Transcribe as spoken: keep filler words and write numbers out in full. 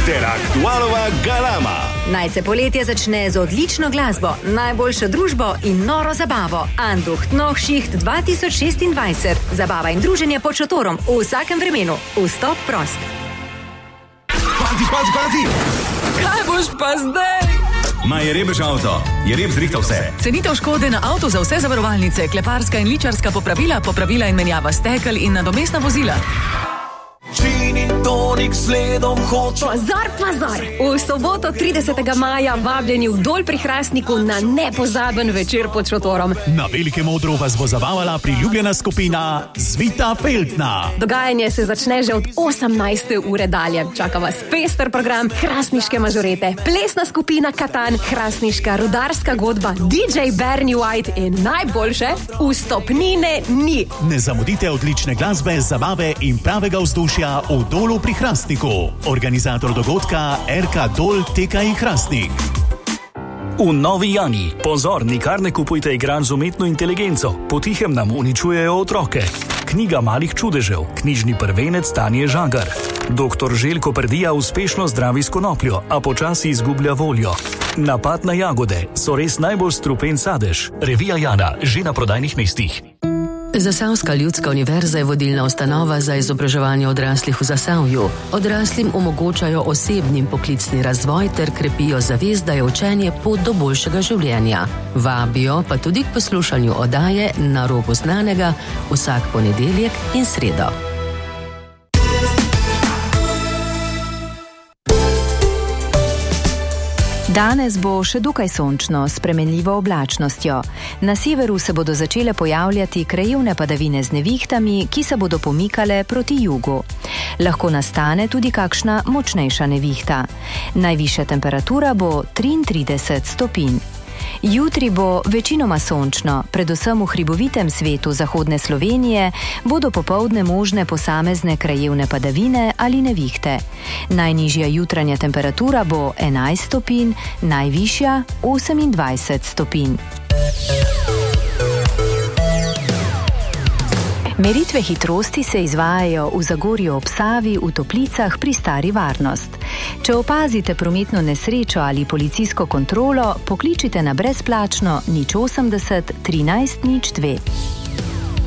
ter aktualova galama. Naj se poletje začne z odlično glasbo, najboljšo družbo in noro zabavo. Anducht Nohšicht dva tisoč šestindvajset. Zabava in druženje pod šotorom v vsakem vremenu. Vstop prost. Pazi, pazi, pazi! Kaj boš pa zdaj? Ma je rebež avto, je reb zrihtal vse. Cenitev škode na avto za vse zavarovalnice, kleparska in ličarska popravila, popravila in menjava stekel in nadomestna vozila. Gin in tonik sledom hočem. Pozor, pozor! V soboto tridesetega maja vabljeni v Dol pri Hrastniku na nepozaben večer pod šotorom. Na velikem odru vas bo zabavala priljubljena skupina Zvita Feltna. Dogajanje se začne že od osemnajste ure dalje. Čaka vas pester program, hrastniške mažorete, plesna skupina Katan, hrastniška rudarska godba, D J Bernie White in najboljše, vstopnine ni. Ne zamudite odlične glasbe, zabave in pravega vzdušja v Dolu pri Hrastniku. Organizator dogodka R K Dol T K I Hrastnik. V Novi Jani. Pozor, nikar ne kupujte igranj z umetno inteligenco. Potihem nam uničujejo otroke. Knjiga malih čudežev. Knjižni prvenec Tanje Žagar. Doktor Željko Prdija uspešno zdravi s konopljo, a počasi izgublja voljo. Napad na jagode. So res najbolj strupen sadež. Revija Jana. Že na prodajnih mestih. Zasavska ljudska univerza je vodilna ustanova za izobraževanje odraslih v Zasavju. Odraslim omogočajo osebni in poklicni razvoj ter krepijo zavest, da je učenje pot do boljšega življenja. Vabijo pa tudi k poslušanju oddaje Na robu znanega vsak ponedeljek in sredo. Danes bo še dokaj sončno s spremenljivo oblačnostjo. Na severu se bodo začele pojavljati krajevne padavine z nevihtami, ki se bodo pomikale proti jugu. Lahko nastane tudi kakšna močnejša nevihta. Najvišja temperatura bo triintrideset stopinj. Jutri bo večinoma sončno, predvsem v hribovitem svetu zahodne Slovenije bodo popoldne možne posamezne krajevne padavine ali nevihte. Najnižja jutranja temperatura bo enajst stopinj, najvišja osemindvajset stopinj. Meritve hitrosti se izvajajo v Zagorju ob Savi, v Toplicah pri Stari Varnost. Če opazite prometno nesrečo ali policijsko kontrolo, pokličite na brezplačno nič osemdeset trinajst nič dve.